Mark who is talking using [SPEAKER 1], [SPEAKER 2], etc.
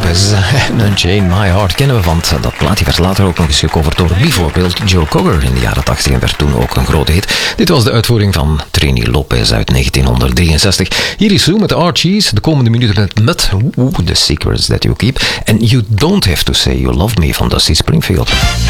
[SPEAKER 1] Lopez en Unchain My Heart kennen we, want dat plaatje werd later ook nog eens gecoverd door bijvoorbeeld Joe Cocker in de jaren 80 en werd toen ook een grote hit. Dit was de uitvoering van Trini Lopez uit 1963. Hier is Sue met de Archies, de komende minuten met The Secrets That You Keep. En You Don't Have To Say You Love Me van Dusty Springfield.